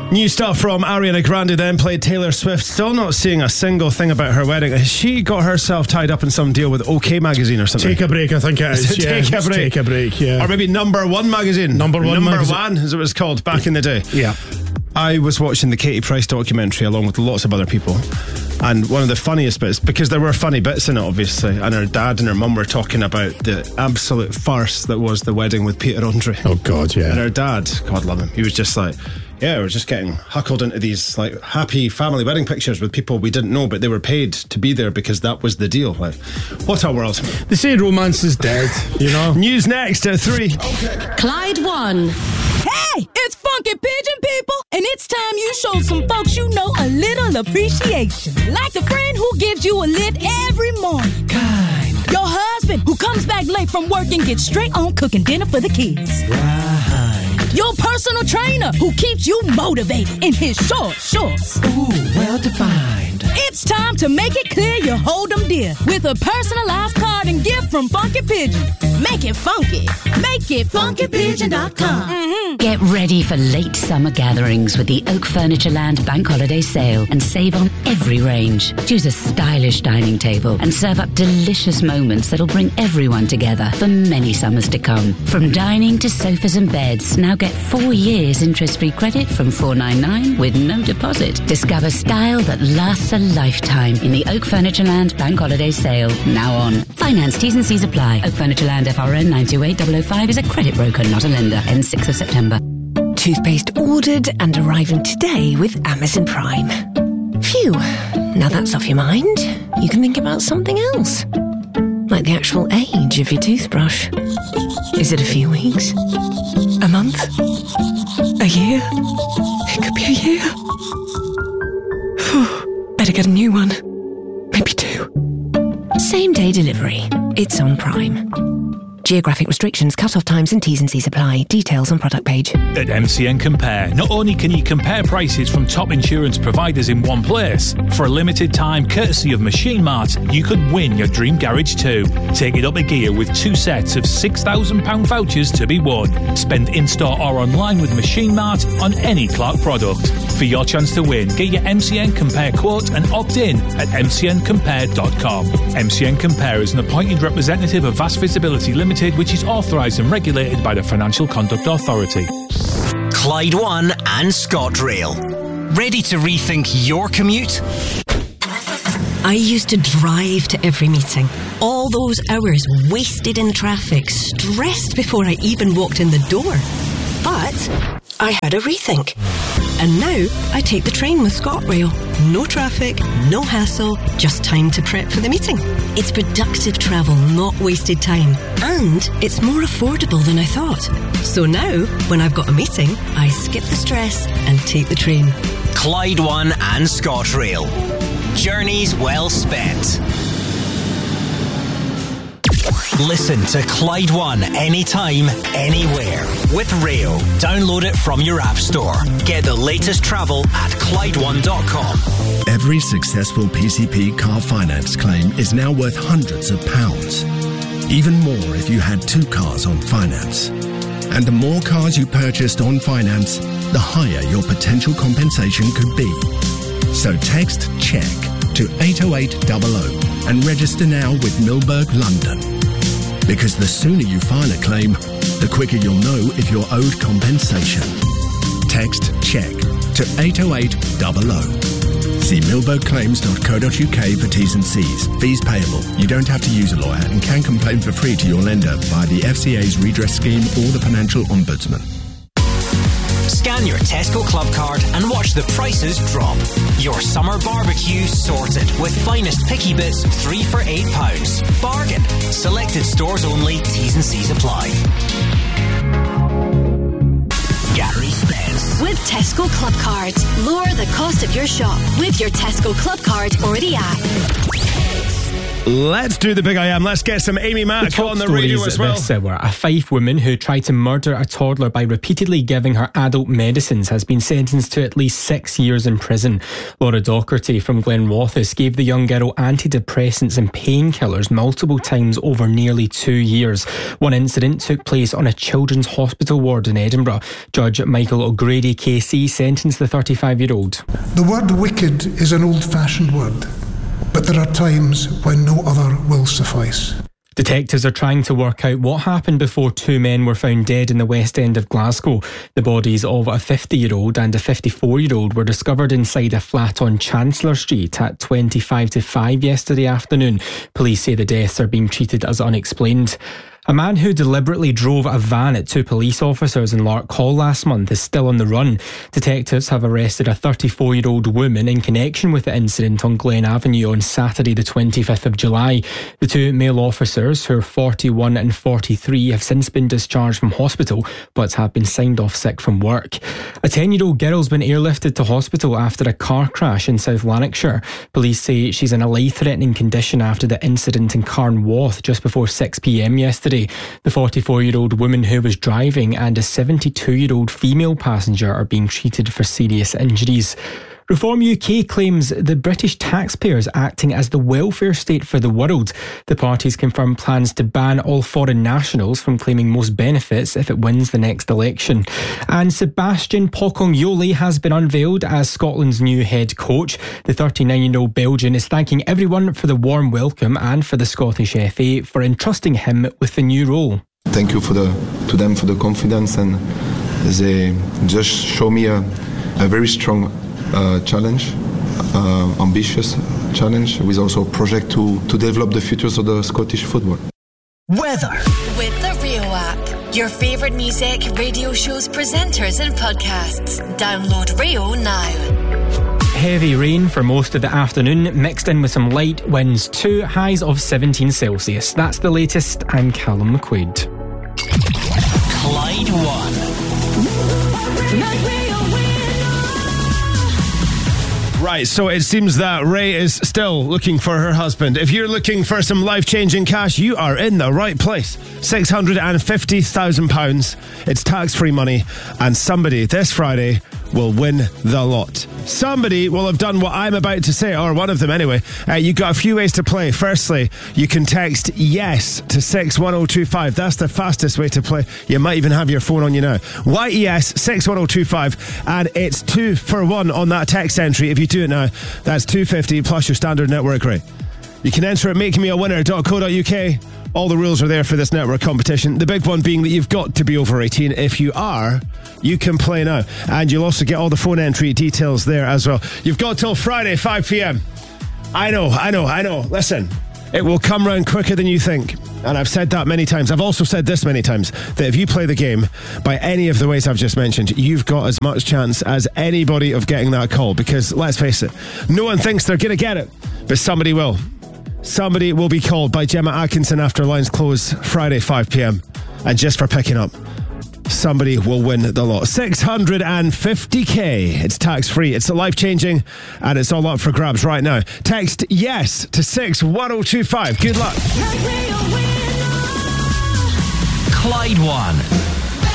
New stuff from Ariana Grande, then played Taylor Swift. Still not seeing a single thing about her wedding. Has she got herself tied up in some deal with OK Magazine or something? Take a Break, I think it is. Take a break, yeah. Or maybe Number One Magazine. Number One, as it was called back in the day. Yeah. I was watching the Katie Price documentary along with lots of other people. And one of the funniest bits, because there were funny bits in it, obviously, and her dad and her mum were talking about the absolute farce that was the wedding with Peter Andre. Oh, God, yeah. And her dad, God love him, he was just like, yeah, we're just getting huckled into these like happy family wedding pictures with people we didn't know, but they were paid to be there because that was the deal. Like, what a world. They say romance is dead, you know. News next at 3. Okay. Clyde One. Hey, it's Funky Pigeon, people, and it's time you show some folks you know a little appreciation. Like the friend who gives you a lift every morning. Kind. Your husband who comes back late from work and gets straight on cooking dinner for the kids. Right. Your personal trainer who keeps you motivated in his short shorts. Ooh, well defined. It's time to make it clear you hold them dear with a personalized card and gift from Funky Pigeon. Make it funky. Make it funkypigeon.com. Mm-hmm. Get ready for late summer gatherings with the Oak Furniture Land Bank Holiday Sale and save on every range. Choose a stylish dining table and serve up delicious moments that'll bring everyone together for many summers to come. From dining to sofas and beds, now get 4 years interest-free credit from $499 with no deposit. Discover style that lasts a lifetime in the Oak Furniture Land Bank Holiday Sale, now on. Finance T's and C's apply. Oak Furniture Land FRN 928005 is a credit broker, not a lender. Ends 6th of September. Toothpaste ordered and arriving today with Amazon Prime. Phew, now that's off your mind, you can think about something else. Like the actual age of your toothbrush. Is it a few weeks? A month? A year? It could be a year. Better get a new one. Maybe 2. Same day delivery. It's on Prime. Geographic restrictions, cut-off times and T's and C's apply. Details on product page. At MCN Compare, not only can you compare prices from top insurance providers in one place, for a limited time, courtesy of Machine Mart, you could win your dream garage too. Take it up a gear with 2 sets of £6,000 vouchers to be won. Spend in-store or online with Machine Mart on any Clark product. For your chance to win, get your MCN Compare quote and opt in at mcncompare.com. MCN Compare is an appointed representative of Vast Visibility Limited, which is authorised and regulated by the Financial Conduct Authority. Clyde One and ScotRail. Ready to rethink your commute? I used to drive to every meeting. All those hours wasted in traffic, stressed before I even walked in the door. But I had a rethink. And now I take the train with ScotRail. No traffic, no hassle, just time to prep for the meeting. It's productive travel, not wasted time. And it's more affordable than I thought. So now, when I've got a meeting, I skip the stress and take the train. Clyde One and ScotRail. Journeys well spent. Listen to Clyde One anytime, anywhere. With Rail. Download it from your app store. Get the latest travel at ClydeOne.com. Every successful PCP car finance claim is now worth hundreds of pounds. Even more if you had 2 cars on finance. And the more cars you purchased on finance, the higher your potential compensation could be. So text CHECK to 80800 and register now with Milberg London. Because the sooner you file a claim, the quicker you'll know if you're owed compensation. Text CHECK to 80800. See milbergclaims.co.uk for T's and C's. Fees payable. You don't have to use a lawyer and can complain for free to your lender via the FCA's redress scheme or the Financial Ombudsman. Scan your Tesco Club card and watch the prices drop. Your summer barbecue sorted with finest picky bits 3 for £8. Bargain. Selected stores only. T's and C's apply. Gary Spence. With Tesco Club cards, lower the cost of your shop with your Tesco Club card or the app. Let's do the big I am. Let's get some Amy Mack on the radio as well. This hour, a Fife woman who tried to murder a toddler by repeatedly giving her adult medicines has been sentenced to at least 6 years in prison. Laura Docherty from Glenrothes gave the young girl antidepressants and painkillers multiple times over nearly 2 years. One incident took place on a children's hospital ward in Edinburgh. Judge Michael O'Grady KC sentenced the 35-year-old. The word wicked is an old-fashioned word, but there are times when no other will suffice. Detectives are trying to work out what happened before two men were found dead in the West End of Glasgow. The bodies of a 50-year-old and a 54-year-old were discovered inside a flat on Chancellor Street at 25 to 5 yesterday afternoon. Police say the deaths are being treated as unexplained. A man who deliberately drove a van at two police officers in Larkhall last month is still on the run. Detectives have arrested a 34-year-old woman in connection with the incident on Glen Avenue on Saturday the 25th of July. The two male officers, who are 41 and 43, have since been discharged from hospital but have been signed off sick from work. A 10-year-old girl's been airlifted to hospital after a car crash in South Lanarkshire. Police say she's in a life-threatening condition after the incident in Carnwath just before 6 p.m. yesterday. The 44-year-old woman who was driving and a 72-year-old female passenger are being treated for serious injuries. Reform UK claims the British taxpayers acting as the welfare state for the world. The party's confirmed plans to ban all foreign nationals from claiming most benefits if it wins the next election. And Sebastian Pocognoli has been unveiled as Scotland's new head coach. The 39-year-old Belgian is thanking everyone for the warm welcome and for the Scottish FA for entrusting him with the new role. Thank you to them for the confidence, and they just show me a very strong challenge, ambitious challenge, with also a project to develop the futures of the Scottish football. Weather. With the Rio app, your favourite music, radio shows, presenters and podcasts. Download Rio now. Heavy rain for most of the afternoon, mixed in with some light winds, 2 highs of 17 Celsius. That's the latest. I'm Callum McQuaid. Clyde One. Right, so it seems that Ray is still looking for her husband. If you're looking for some life-changing cash, you are in the right place. £650,000. It's tax-free money, and somebody this Friday will win the lot. Somebody will have done what I'm about to say, or one of them anyway. You've got a few ways to play. Firstly, you can text YES to 61025. That's the fastest way to play. You might even have your phone on you now. YES 61025, and it's 2 for 1 on that text entry. If you do it now, that's $2.50 plus your standard network rate. You can enter at makemeawinner.co.uk. All the rules are there for this network competition. The big one being that you've got to be over 18. If you are, you can play now. And you'll also get all the phone entry details there as well. You've got till Friday, 5 p.m. I know. Listen, it will come round quicker than you think. And I've said that many times. I've also said this many times, that if you play the game by any of the ways I've just mentioned, you've got as much chance as anybody of getting that call. Because, let's face it, no one thinks they're going to get it, but somebody will. Somebody will be called by Gemma Atkinson after lines close Friday, 5 p.m. And just for picking up, somebody will win the lot. 650k. It's tax-free. It's life-changing, and it's all up for grabs right now. Text YES to 61025. Good luck. Clyde One.